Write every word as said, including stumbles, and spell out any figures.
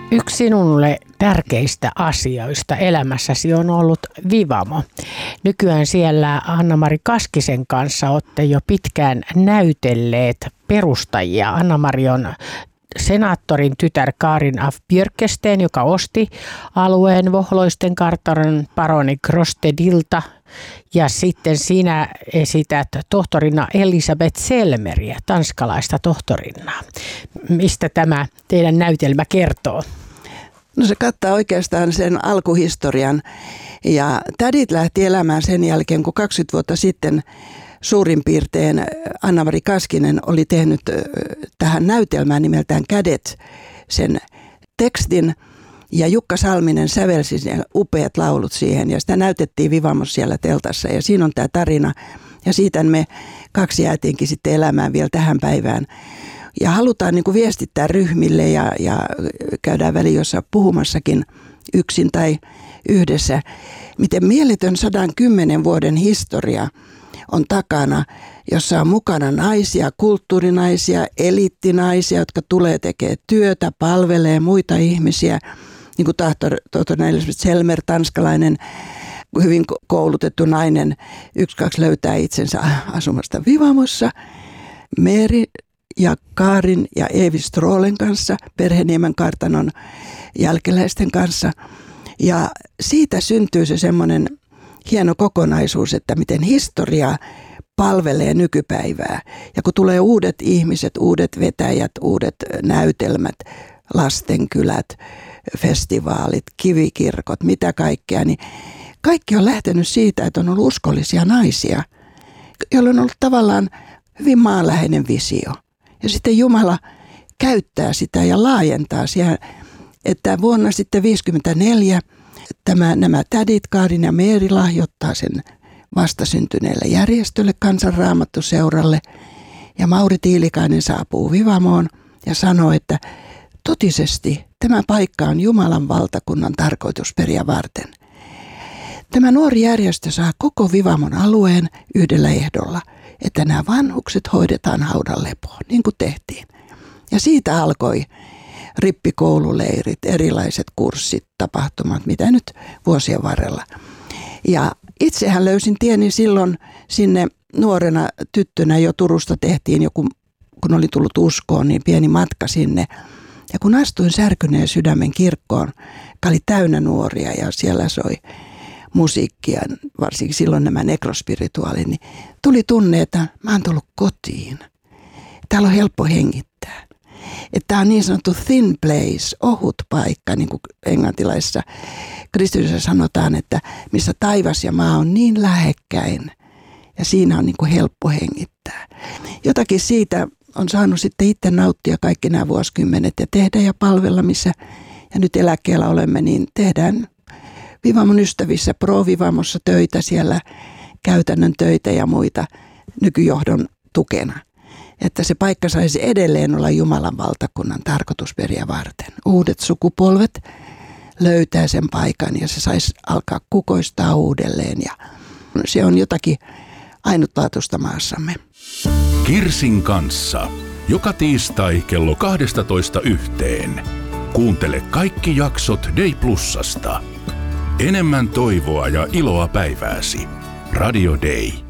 Yksi sinulle tärkeistä asioista elämässäsi on ollut Vivamo. Nykyään siellä Anna-Mari Kaskisen kanssa olette jo pitkään näytelleet perustajia. Anna-Mari on senaattorin tytär Karin af Björkesteen, joka osti alueen Vohloisten kartanon paroni Grostedilta. Ja sitten sinä esität tohtorina Elisabeth Selmeriä, tanskalaista tohtorinnaa. Mistä tämä teidän näytelmä kertoo? No se kattaa oikeastaan sen alkuhistorian. Ja tädit lähti elämään sen jälkeen, kun kaksikymmentä vuotta sitten suurin piirtein Anna-Mari Kaskinen oli tehnyt tähän näytelmään nimeltään Kädet sen tekstin. Ja Jukka Salminen sävelsi upeat laulut siihen ja sitä näytettiin Vivamossa siellä teltassa ja siinä on tämä tarina. Ja siitä me kaksi jäätiinkin sitten elämään vielä tähän päivään. Ja halutaan niin kuin viestittää ryhmille ja, ja käydään väliossa puhumassakin yksin tai yhdessä, miten mieletön sadan kymmenen vuoden historia on takana, jossa on mukana naisia, kulttuurinaisia, eliittinaisia, jotka tulee tekemään työtä, palvelee muita ihmisiä. Niin kuin tohtori Elisabeth Selmer, tanskalainen, hyvin koulutettu nainen, yksi kaksi löytää itsensä asumasta Vivamossa. Meeri ja Karin ja Eevi Stroolen kanssa, Perheniemen kartanon jälkeläisten kanssa. Ja siitä syntyy se semmoinen hieno kokonaisuus, että miten historia palvelee nykypäivää. Ja kun tulee uudet ihmiset, uudet vetäjät, uudet näytelmät, lastenkylät, festivaalit, kivikirkot, mitä kaikkea, niin kaikki on lähtenyt siitä, että on ollut uskollisia naisia, joilla on ollut tavallaan hyvin maanläheinen visio. Ja sitten Jumala käyttää sitä ja laajentaa siihen, että vuonna sitten viisikymmentäneljä tämä, nämä tädit Karin ja Meeri lahjoittaa sen vastasyntyneelle järjestölle, Kansanraamattuseuralle. Ja Mauri Tiilikainen saapuu Vivamoon ja sanoo, että totisesti tämä paikka on Jumalan valtakunnan tarkoitusperiä varten. Tämä nuori järjestö saa koko Vivamon alueen yhdellä ehdolla, että nämä vanhukset hoidetaan haudan lepoon, niin kuin tehtiin. Ja siitä alkoi rippikoululeirit, erilaiset kurssit, tapahtumat, mitä nyt vuosien varrella. Ja itsehän löysin tieni silloin sinne nuorena tyttönä jo Turusta tehtiin joku, kun oli tullut uskoon, niin pieni matka sinne. Ja kun astuin Särkyneen Sydämen kirkkoon, joka oli täynnä nuoria ja siellä soi musiikkia, varsinkin silloin nämä nekrospirituaalit, niin tuli tunne, että mä oon tullut kotiin. Täällä on helppo hengittää. Että tämä on niin sanottu thin place, ohut paikka, niin kuin englantilaisessa kristillisessä sanotaan, että missä taivas ja maa on niin lähekkäin ja siinä on niin kuin helppo hengittää. Jotakin siitä on saanut sitten itse nauttia kaikki nämä vuosikymmenet ja tehdä ja palvella, missä ja nyt eläkkeellä olemme, niin tehdään Vivamon ystävissä, Pro-Vivamossa töitä siellä, käytännön töitä ja muita nykyjohdon tukena. Että se paikka saisi edelleen olla Jumalan valtakunnan tarkoitusperiä varten. Uudet sukupolvet löytää sen paikan ja se saisi alkaa kukoistaa uudelleen ja se on jotakin ainutlaatuista maassamme. Kirsin kanssa. Joka tiistai kello kaksitoista yhteen. Kuuntele kaikki jaksot Day Plusasta. Enemmän toivoa ja iloa päivääsi. Radio Day.